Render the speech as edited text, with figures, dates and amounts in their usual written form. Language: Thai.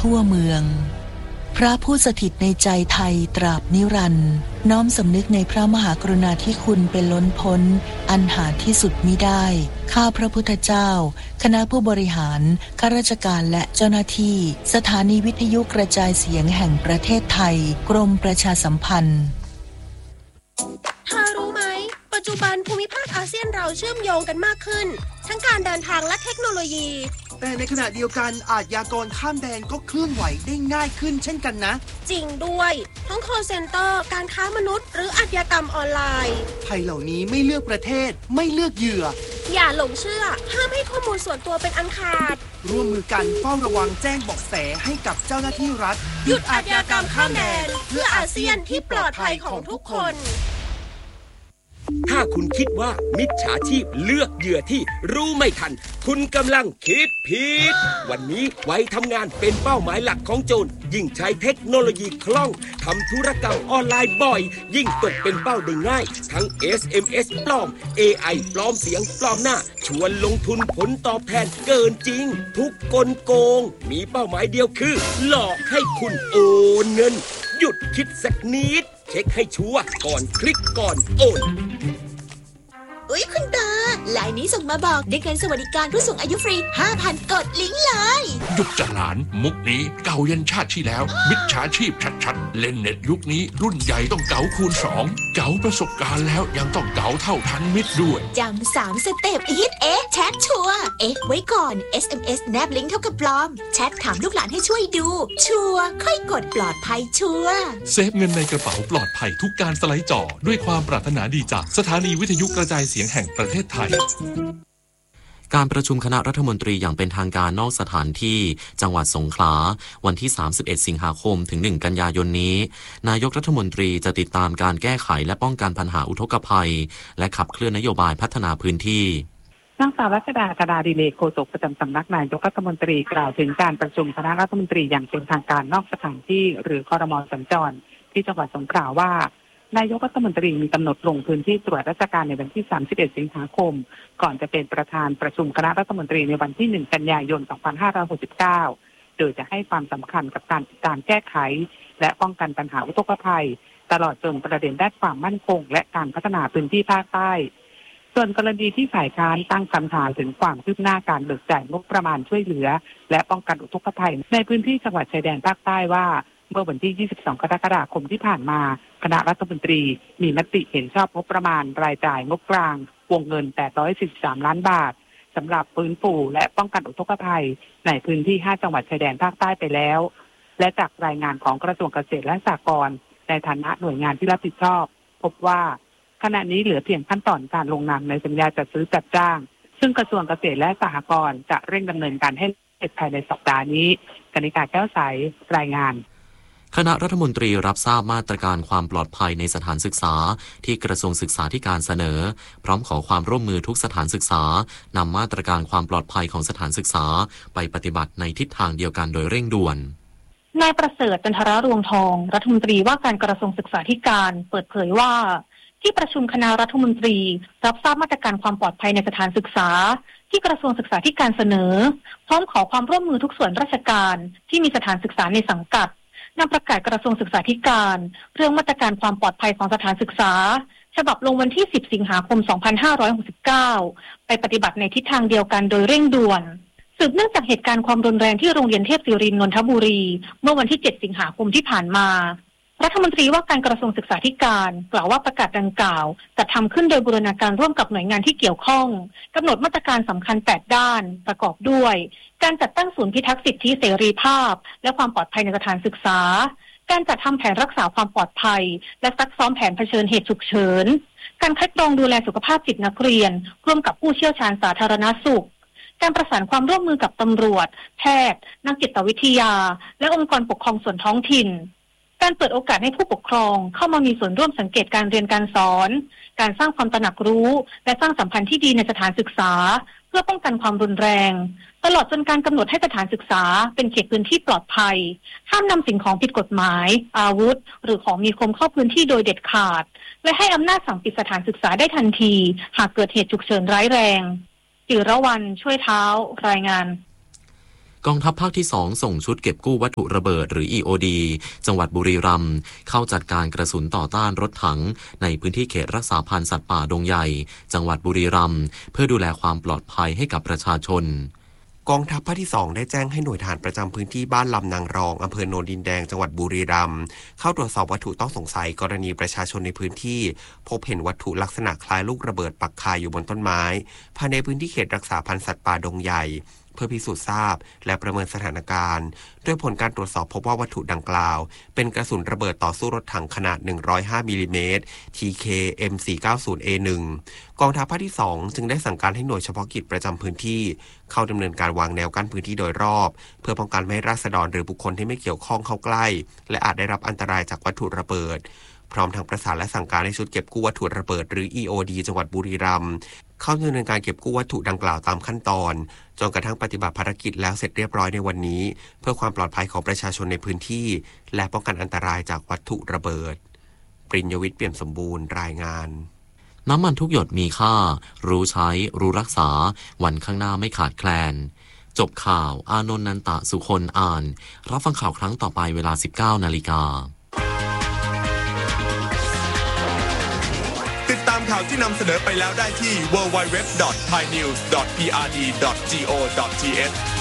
ทั่วเมืองพระผู้สถิตในใจไทยตราบนิรันดร์น้อมสำนึกในพระมหากรุณาธิคุณเป็นล้นพ้นอันหาที่สุดมิได้ข้าพระพุทธเจ้าคณะผู้บริหารข้าราชการและเจ้าหน้าที่สถานีวิทยุกระจายเสียงแห่งประเทศไทยกรมประชาสัมพันธ์เธอรู้ไหมปัจจุบันภูมิภาคอาเซียนเราเชื่อมโยงกันมากขึ้นทั้งการเดินทางและเทคโนโลยีแต่ในขณะเดียวกันอาชญากรข้ามแดนก็เคลื่อนไหวได้ง่ายขึ้นเช่นกันนะจริงด้วยทั้ง call center การค้ามนุษย์หรืออาชญากรรมออนไลน์ภัยเหล่านี้ไม่เลือกประเทศไม่เลือกเหยื่ออย่าหลงเชื่อห้ามให้ข้อมูลส่วนตัวเป็นอันขาดร่วมมือกันเฝ้าระวังแจ้งเบาะแสให้กับเจ้าหน้าที่รัฐหยุดอาชญากรรมข้ามแดนเพื่ออาเซียนที่ปลอดภัยของทุกคนถ้าคุณคิดว่ามิจฉาชีพเลือกเหยื่อที่รู้ไม่ทันคุณกำลังคิดผิดวันนี้วัยทำงานเป็นเป้าหมายหลักของโจรยิ่งใช้เทคโนโลยีคล่องทำธุรกรรมออนไลน์บ่อยยิ่งตกเป็นเป้าได้ง่ายทั้ง SMS ปลอม AI ปลอมเสียงปลอมหน้าชวนลงทุนผลตอบแทนเกินจริงทุกกลโกงมีเป้าหมายเดียวคือหลอกให้คุณโอนเงินหยุดคิดสักนิดเช็คให้ชัวร์ก่อนคลิกก่อนโอนอุ๊ยคุณตาไลน์นี้ส่งมาบอกได้เงินสวัสดิการผู้สูงอายุฟรี 5,000 กดลิงก์เลยหยุดจะหลานมุกนี้เก่ายันชาติที่แล้วมิจฉาชีพชัดๆเล่นเน็ตยุคนี้รุ่นใหญ่ต้องเก๋าคูณ2เก๋าประสบการณ์แล้วยังต้องเก๋าเท่าทันมิตรด้วยจำ3สเต็ปฮิตแชทชัวร์ไว้ก่อน SMS แนบลิงก์เท่ากับปลอมแชทถามลูกหลานให้ช่วยดูชัวร์ค่อยกดปลอดภัยชัวร์เซฟเงินในกระเป๋าปลอดภัยทุกการสไลด์จอด้วยความปรารถนาดีจากสถานีวิทยุกระจายเสียงแห่งประเทศไทยการประชุมคณะรัฐมนตรีอย่างเป็นทางการนอกสถานที่จังหวัดสงขลาวันที่31สิงหาคมถึง1กันยายนนี้นายกรัฐมนตรีจะติดตามการแก้ไขและป้องกันปัญหาอุทกภัยและขับเคลื่อนนโยบายพัฒนาพื้นที่นางสาวรัชดา ธนาดิเลก โฆษกประจำสำนักนายกรัฐมนตรีกล่าวถึงการประชุมคณะรัฐมนตรีอย่างเป็นทางการนอกสถานที่หรือครม.สัญจรที่จังหวัดสงขลาว่านายกรัฐมนตรีมีกำหนดลงพื้นที่ตรวจราชการในวันที่31สิงหาคมก่อนจะเป็นประธานประชุมคณะรัฐมนตรีในวันที่1กันยายน2569โดยจะให้ความสำคัญกับการติดตามแก้ไขและป้องกันปัญหาอุทกภัยตลอดจนประเด็นด้านความมั่นคงและการพัฒนาพื้นที่ภาคใต้ส่วนกรณีที่ฝ่ายค้านตั้งคำถามถึงความคืบหน้าการเบิกจ่ายงบประมาณช่วยเหลือและป้องกันอุทกภัยในพื้นที่จังหวัดชายแดนภาคใต้ว่าเมื่อวันที่22กรกฎาคมที่ผ่านมาคณะรัฐมนตรีมีมติเห็นชอบงบประมาณรายจ่ายงบกลางวงเงิน843ล้านบาทสำหรับฟื้นฟูและป้องกันอุทกภัยในพื้นที่5จังหวัดชายแดนภาคใต้ไปแล้วและจากรายงานของกระทรวงเกษตรและสหกรณ์ในฐานะหน่วยงานที่รับผิดชอบพบว่าขณะนี้เหลือเพียงขั้นตอนการลงนามในสัญญาจัดซื้อจัดจ้างซึ่งกระทรวงเกษตรและสหกรณ์จะเร่งดำเนินการให้เสร็จภายในสัปดาห์นี้กนิกาแก้วใสรายงานคณะรัฐมนตรีรับทราบมาตรการความปลอดภัยในสถานศึกษาที่กระทรวงศึกษาธิการเสนอพร้อมขอความร่วมมือทุกสถานศึกษานำมาตรการความปลอดภัยของสถานศึกษาไปปฏิบัติในทิศทางเดียวกันโดยเร่งด่วนนายประเสริฐ จันทรรวงทองรัฐมนตรีว่าการกระทรวงศึกษาธิการเปิดเผยว่าที่ประชุมคณะรัฐมนตรีรับทราบมาตรการความปลอดภัยในสถานศึกษาที่กระทรวงศึกษาธิการเสนอพร้อมขอความร่วมมือทุกส่วนราชการที่มีสถานศึกษาในสังกัดนำประกาศกระทรวงศึกษาธิการเรื่องมาตรการความปลอดภัยของสถานศึกษาฉบับลงวันที่10สิงหาคม2569ไปปฏิบัติในทิศทางเดียวกันโดยเร่งด่วนสืบเนื่องจากเหตุการณ์ความรุนแรงที่โรงเรียนเทพศิรินทร์นนทบุรีเมื่อวันที่7สิงหาคมที่ผ่านมารัฐมนตรีว่าการกระทรวงศึกษาธิการกล่าวว่าประกาศดังกล่าวจัดทำขึ้นโดยบูรณาการร่วมกับหน่วยงานที่เกี่ยวข้องกำหนดมาตรการสำคัญ8ด้านประกอบด้วยการจัดตั้งศูนย์พิทักษ์สิทธิเสรีภาพและความปลอดภัยในสถานศึกษาการจัดทำแผนรักษาความปลอดภัยและซักซ้อมแผนเผชิญเหตุฉุกเฉินการคัดกรองดูแลสุขภาพจิตนักเรียนร่วมกับผู้เชี่ยวชาญสาธารณสุขการประสานความร่วมมือกับตำรวจแพทย์นักจิตวิทยาและองค์กรปกครองส่วนท้องถิ่นการเปิดโอกาสให้ผู้ปกครองเข้ามามีส่วนร่วมสังเกตการเรียนการสอนการสร้างความตระหนักรู้และสร้างสัมพันธ์ที่ดีในสถานศึกษาเพื่อป้องกันความรุนแรงตลอดจนการกำหนดให้สถานศึกษาเป็นเขตพื้นที่ปลอดภัยห้ามนำสิ่งของผิดกฎหมายอาวุธหรือของมีคมเข้าพื้นที่โดยเด็ดขาดและให้อำนาจสั่งปิดสถานศึกษาได้ทันทีหากเกิดเหตุฉุกเฉินร้ายแรงจิรวรรณช่วยเท้ารายงานกองทัพภาคที่2ส่งชุดเก็บกู้วัตถุระเบิดหรือ EOD จังหวัดบุรีรัมย์เข้าจัดการกระสุนต่อต้านรถถังในพื้นที่เขตรักษาพันธุ์สัตว์ป่าดงใหญ่จังหวัดบุรีรัมย์เพื่อดูแลความปลอดภัยให้กับประชาชนกองทัพภาคที่2ได้แจ้งให้หน่วยทหารประจำพื้นที่บ้านลำนางรองอำเภอโนนดินแดงจังหวัดบุรีรัมย์เข้าตรวจสอบวัตถุต้องสงสัยกรณีประชาชนในพื้นที่พบเห็นวัตถุลักษณะคล้ายลูกระเบิดปักคาอยู่บนต้นไม้ภายในพื้นที่เขตรักษาพันธุ์สัตว์ป่าดงใหญ่เพื่อพิสูจน์ทราบและประเมินสถานการณ์ด้วยผลการตรวจสอบพบว่าวัตถุดังกล่าวเป็นกระสุนระเบิดต่อสู้รถถังขนาด105มิลลิเมตร TK M490A1 กองทัพภาคที่2จึงได้สั่งการให้หน่วยเฉพาะกิจประจำพื้นที่เข้าดำเนินการวางแนวกั้นพื้นที่โดยรอบเพื่อป้องกันไม่ให้ราษฎรหรือบุคคลที่ไม่เกี่ยวข้องเข้าใกล้และอาจได้รับอันตรายจากวัตถุระเบิดพร้อมทั้งประสานและสั่งการให้ชุดเก็บกู้วัตถุระเบิดหรือ EOD จังหวัดบุรีรัมย์เข้าดำเนินการเก็บกู้วัตถุดังกล่าวตามขั้นตอนจนกระทั่งปฏิบัติภารกิจแล้วเสร็จเรียบร้อยในวันนี้เพื่อความปลอดภัยของประชาชนในพื้นที่และป้องกันอันตรายจากวัตถุระเบิดปริญญวิทย์เปี่ยมสมบูรณ์รายงานน้ำมันทุกหยดมีค่ารู้ใช้รู้รักษาวันข้างหน้าไม่ขาดแคลนจบข่าวอานนท์นันตะสุคนอ่านรับฟังข่าวครั้งต่อไปเวลา 19:00 น. ติดตามข่าวที่นำเสนอไปแล้วได้ที่ www.thainews.prd.go.th